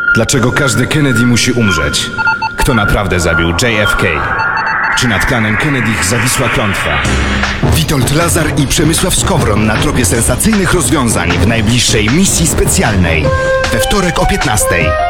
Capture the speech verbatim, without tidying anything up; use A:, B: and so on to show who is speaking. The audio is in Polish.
A: Dlaczego każdy Kennedy musi umrzeć? Kto naprawdę zabił J F K? Czy nad klanem Kennedych zawisła klątwa?
B: Witold Lazar i Przemysław Skowron na tropie sensacyjnych rozwiązań w najbliższej misji specjalnej. We wtorek o piętnastej.